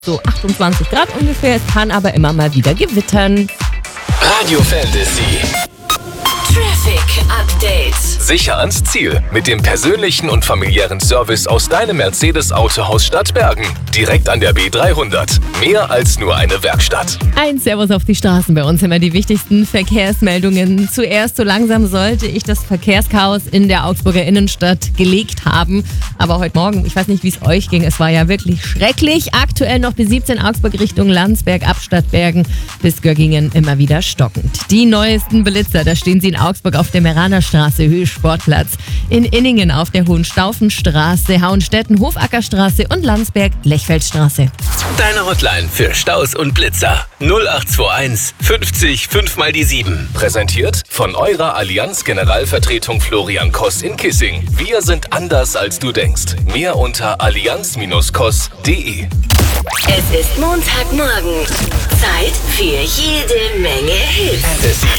So 28 Grad ungefähr, es kann aber immer mal wieder gewittern. Radio Fantasy. Traffic Update. Sicher ans Ziel mit dem persönlichen und familiären Service aus deinem Mercedes-Autohaus Stadtbergen. Direkt an der B300. Mehr als nur eine Werkstatt. Ein Servus auf die Straßen, bei uns immer die wichtigsten Verkehrsmeldungen. Zuerst, so langsam sollte ich das Verkehrschaos in der Augsburger Innenstadt gelegt haben. Aber heute Morgen, ich weiß nicht, wie es euch ging, es war ja wirklich schrecklich. Aktuell noch bis 17 Augsburg Richtung Landsberg, ab Stadtbergen bis Göggingen immer wieder stockend. Die neuesten Blitzer, da stehen sie in Augsburg auf der Meranerstraße, Höhe Sportplatz. In Inningen auf der Hohenstaufenstraße, Hauenstetten, Hofackerstraße und Landsberg, Lechfeldstraße. Deine Hotline für Staus und Blitzer 0821 50 5 mal die 7. Präsentiert von eurer Allianz Generalvertretung Florian Koss in Kissing. Wir sind anders als du denkst. Mehr unter allianz-koss.de. Es ist Montagmorgen. Zeit für jede Menge Hits. Fantasy.